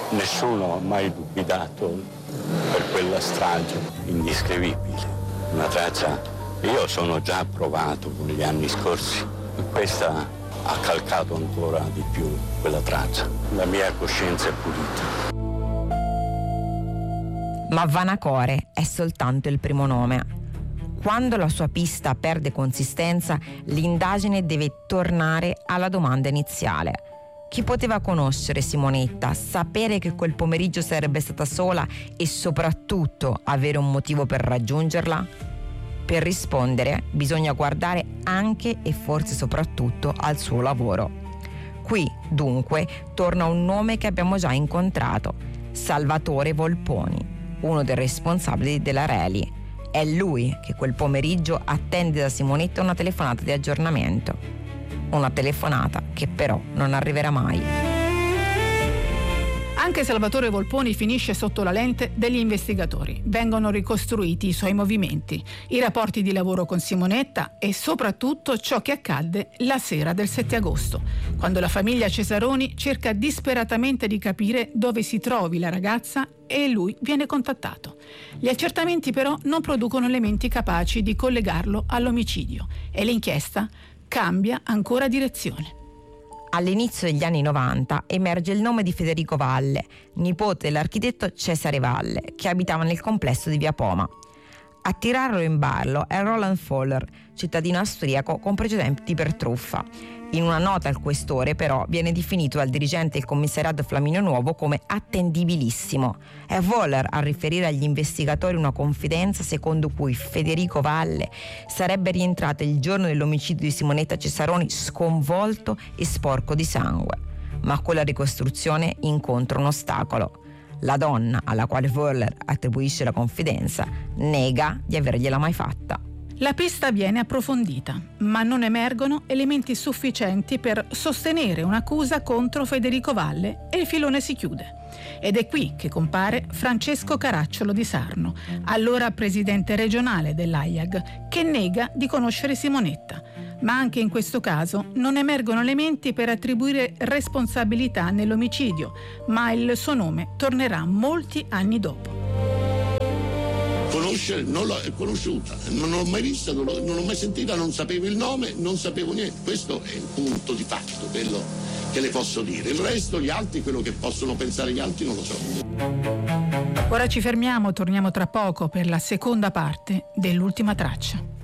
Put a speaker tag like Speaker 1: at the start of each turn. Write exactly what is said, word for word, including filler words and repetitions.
Speaker 1: Nessuno ha mai dubitato per quella strage indescrivibile. Una traccia che io sono già provato con gli anni scorsi e questa ha calcato ancora di più quella traccia. La mia coscienza è pulita.
Speaker 2: Ma Vanacore è soltanto il primo nome. Quando la sua pista perde consistenza, l'indagine deve tornare alla domanda iniziale. Chi poteva conoscere Simonetta, sapere che quel pomeriggio sarebbe stata sola e soprattutto avere un motivo per raggiungerla? Per rispondere bisogna guardare anche e forse soprattutto al suo lavoro. Qui, dunque, torna un nome che abbiamo già incontrato, Salvatore Volponi, uno dei responsabili della Reli. È lui che quel pomeriggio attende da Simonetta una telefonata di aggiornamento. Una telefonata che però non arriverà mai.
Speaker 3: Anche Salvatore Volponi finisce sotto la lente degli investigatori. Vengono ricostruiti i suoi movimenti, i rapporti di lavoro con Simonetta e soprattutto ciò che accadde la sera del sette agosto, quando la famiglia Cesaroni cerca disperatamente di capire dove si trovi la ragazza e lui viene contattato. Gli accertamenti però non producono elementi capaci di collegarlo all'omicidio e l'inchiesta cambia ancora direzione.
Speaker 2: All'inizio degli anni novanta emerge il nome di Federico Valle, nipote dell'architetto Cesare Valle, che abitava nel complesso di Via Poma. A tirarlo in ballo è Roland Fowler, cittadino austriaco con precedenti per truffa. In una nota al questore, però, viene definito dal dirigente del commissariato Flaminio Nuovo come attendibilissimo. È Fowler a riferire agli investigatori una confidenza secondo cui Federico Valle sarebbe rientrato il giorno dell'omicidio di Simonetta Cesaroni sconvolto e sporco di sangue. Ma quella ricostruzione incontra un ostacolo. La donna alla quale Fowler attribuisce la confidenza nega di avergliela mai fatta.
Speaker 3: La pista viene approfondita, ma non emergono elementi sufficienti per sostenere un'accusa contro Federico Valle e il filone si chiude. Ed è qui che compare Francesco Caracciolo di Sarno, allora presidente regionale dell'A I A G, che nega di conoscere Simonetta. Ma anche in questo caso non emergono elementi per attribuire responsabilità nell'omicidio, ma il suo nome tornerà molti anni dopo.
Speaker 4: Conoscere, non l'ho conosciuta, non l'ho mai vista, non l'ho, non l'ho mai sentita, non sapevo il nome, non sapevo niente. Questo è il punto di fatto, quello che le posso dire. Il resto, gli altri, quello che possono pensare gli altri, non lo so.
Speaker 3: Ora ci fermiamo, torniamo tra poco per la seconda parte dell'ultima traccia.